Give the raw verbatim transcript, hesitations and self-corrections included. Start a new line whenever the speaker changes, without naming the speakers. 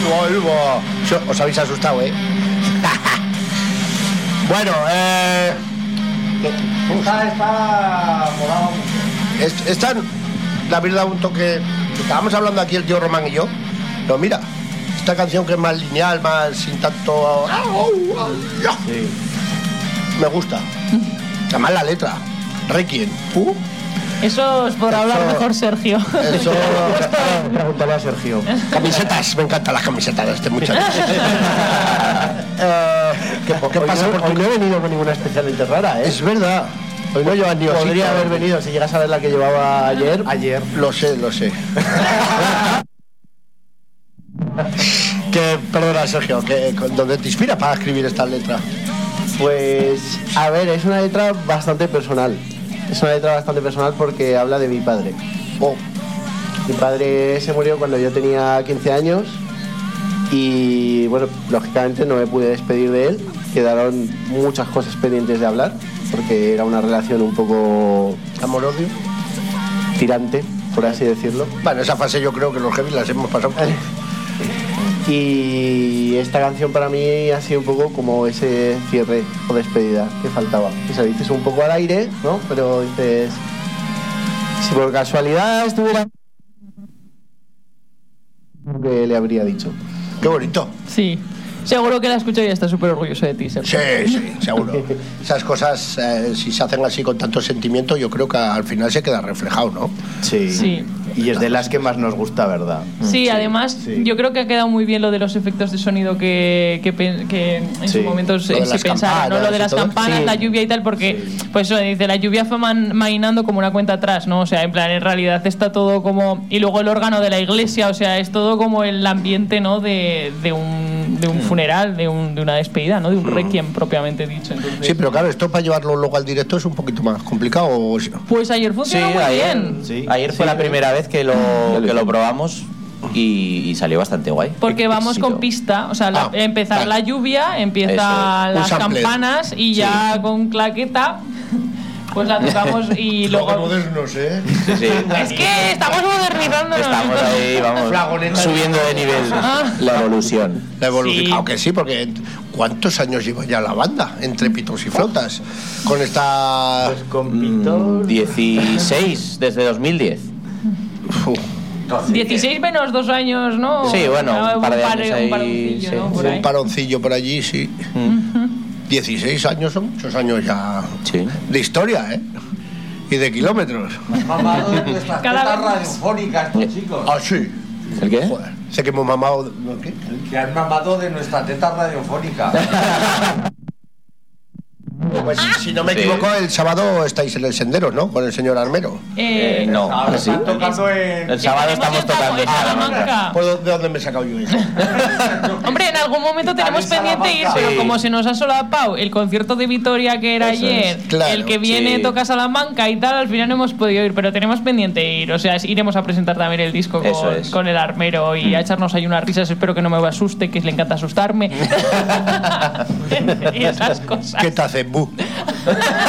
vuelvo. Os habéis asustado, ¿eh? Bueno, eh...
Esta está molada mucho.
Es, esta, la verdad, un toque... Estábamos hablando aquí el tío Román y yo. Pero mira, esta canción que es más lineal, más sin tanto... Sí. Me gusta. Además la letra. Requiem. Uh.
Eso es por
Eso,
hablar mejor Sergio.
Eso...
Pregúntale a Sergio.
Camisetas, me encantan las camisetas de este muchacho. eh, ¿Qué, qué
hoy
pasa?
No,
Porque
hoy no he venido con ninguna especialmente rara, ¿eh?
es verdad. Hoy no llevan ni
Podría
osito.
haber venido, si llegas a ver la que llevaba ayer. Ayer.
Lo sé, lo sé. que, perdona, Sergio, que, ¿dónde te inspira para escribir esta letra?
Pues, a ver, es una letra bastante personal. Es una letra bastante personal porque habla de mi padre.
Oh.
Mi padre se murió cuando yo tenía quince años y, bueno, lógicamente no me pude despedir de él. Quedaron muchas cosas pendientes de hablar porque era una relación un poco...
¿Amor-odio?
Tirante, por así decirlo.
Bueno, esa fase yo creo que los heavy las hemos pasado.
Y esta canción para mí ha sido un poco como ese cierre o despedida que faltaba. O sea, dices un poco al aire, ¿no? Pero dices, si por casualidad estuviera... que le habría dicho.
Qué bonito.
Sí. Seguro que la escucho y está súper orgulloso de ti, Sergio.
Sí, sí, seguro. Esas cosas, eh, si se hacen así con tanto sentimiento, yo creo que al final se queda reflejado, ¿no?
Sí.
Sí.
Y es de las que más nos gusta, ¿verdad?
Sí, sí, además sí. Yo creo que ha quedado muy bien lo de los efectos de sonido que, que, que en sí. su momento se, se pensaron, ¿no? Lo de las campanas, sí. La lluvia y tal, porque sí. pues eso dice, la lluvia fue man, mainando como una cuenta atrás, ¿no? O sea, en plan, en realidad está todo como... Y luego el órgano de la iglesia, o sea, es todo como el ambiente, ¿no? De, de un, de un funeral, de, un, de una despedida, ¿no? De un requiem propiamente dicho. Entonces,
sí, pero claro, esto para llevarlo luego al directo es un poquito más complicado. ¿O?
Pues ayer funcionó
sí,
muy
ayer,
bien.
Sí. Ayer fue sí, la primera vez que lo, que lo probamos y, y salió bastante guay.
Porque vamos con pista, o sea, la, ah, empezar vale. la lluvia, empieza las campanas y sí. ya con claqueta pues la tocamos y luego...
Estamos modernos, ¿eh?
Sí, sí.
Es que estamos modernizándonos.
Estamos ahí, vamos, subiendo de nivel. Ah. La evolución.
La evolución. Sí. Aunque sí, porque ¿cuántos años lleva ya la banda? Entre pitos y flautas. Con esta...
Pues con pitos...
dieciséis, desde dos mil diez.
Uf.
dieciséis menos dos años, ¿no?
Sí, bueno, un par de años ahí,
un paroncillo,
sí.
¿no? Por ahí.
Un paroncillo por allí, sí. Uh-huh. dieciséis años son muchos años ya
sí.
de historia, ¿eh? Y de kilómetros.
Has mamado de nuestras tetas radiofónicas, estos chicos.
Ah, sí.
¿El qué?
Joder, sé que hemos mamado... ¿Qué?
Que han mamado de nuestra teta radiofónica.
Pues si no me sí. equivoco, el sábado estáis en el Sendero, ¿no? Con el señor Armero.
Eh,
eh no,
ahora
sí.
están tocando en...
El sábado estamos tocando en
Salamanca.
¿De dónde me he sacado yo eso?
Hombre, en algún momento tenemos pendiente ir, pero sí. como se nos ha solapado el concierto de Vitoria que era eso ayer, es. Claro, el que viene sí. toca Salamanca y tal, al final no hemos podido ir, pero tenemos pendiente ir. O sea, iremos a presentar también el disco con, es. con el Armero y mm. a echarnos ahí unas risas. Espero que no me asuste, que le encanta asustarme. Y esas cosas.
¿Qué te hace, bu?